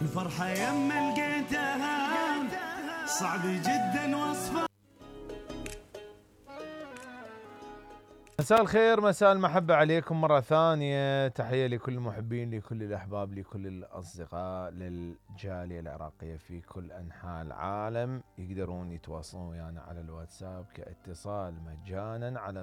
الفرحة يما لقيتها صعب جدا وصفها. مساء الخير، مساء المحبة عليكم مرة ثانية. تحية لكل المحبين، لكل الأحباب، لكل الأصدقاء، للجالية العراقية في كل أنحاء العالم. يقدرون يتواصلون ويانا على الواتساب كاتصال مجانا على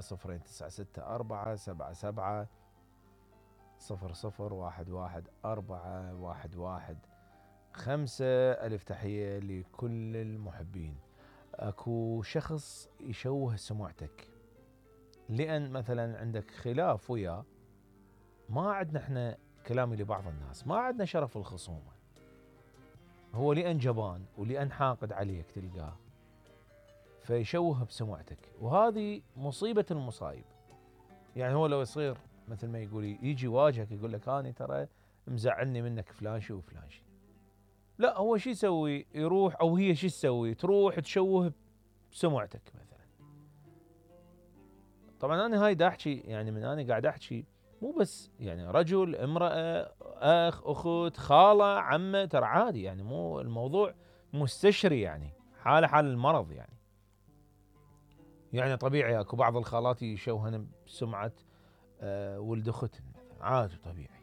02-96477-0011-411. ألف تحية لكل المحبين. أكو شخص يشوه سمعتك لأن مثلا عندك خلاف وياه، ما عندنا احنا كلامي لبعض الناس، ما عندنا شرف الخصومة، هو لأن جبان ولأن حاقد عليك تلقاه فيشوه بسمعتك، وهذه مصيبة المصايب. يعني هو لو يصير مثل ما يقول يجي يواجهك يقول لك أنا ترى مزعلني منك فلان شي وفلان شي، لا هو شي يسوي؟ يروح أو هي شي تسوي؟ تروح تشوه بسمعتك مثلا. طبعا انا هاي دا احكي، يعني من انا قاعد احكي مو بس يعني رجل، امرأة، اخ، اخت، خالة، عمة، ترى عادي، يعني مو الموضوع مستشري، يعني حالة حال المرض. يعني طبيعي اكو بعض الخالات يشوهن بسمعة ولد اختن مثلا، عادي طبيعي.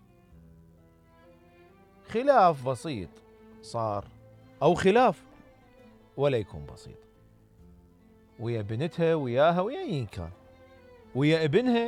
خلاف بسيط صار، او خلاف ولا يكون بسيط، ويا بنتها وياها ويا ايا كان، ويا ابنها،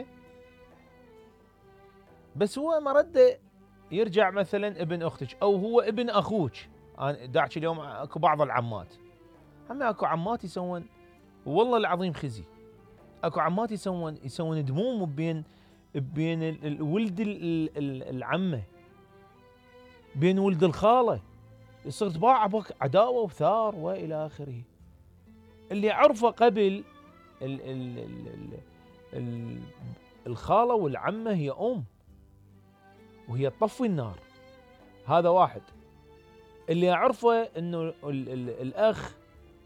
بس هو مرده يرجع مثلا ابن اختك او هو ابن اخوك. انا داعش اليوم اكو بعض العمات، هم اكو عمات يسوون والله العظيم خزي، اكو عمات يسوون دموم بين الولد العمه، بين ولد الخاله، يصير تباع بك عداوه وثار والى اخره. اللي عرفه قبل ال ال ال ال الخاله والعمه هي وهي تطفي النار، هذا واحد. اللي اعرفه انه الاخ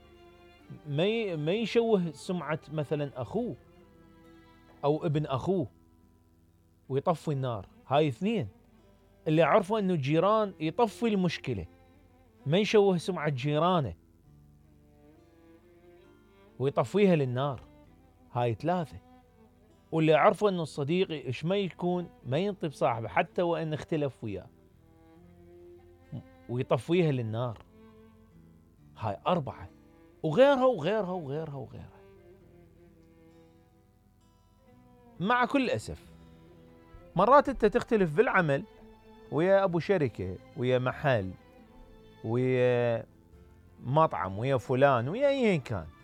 ما يشوه سمعة مثلا اخوه او ابن اخوه ويطفي النار، هاي اثنين. اللي اعرفه انه جيران يطفي المشكلة ما يشوه سمعة جيرانه ويطفيها للنار، هاي ثلاثة. واللي اعرفه انه الصديق ايش ما يكون ما ينطي بصاحبه حتى وان اختلف وياه ويطفيها للنار، هاي أربعة. وغيرها وغيرها وغيرها وغيرها. مع كل أسف مرات أنت تختلف بالعمل ويا أبو شركة ويا محل ويا مطعم ويا فلان ويا أيا كان،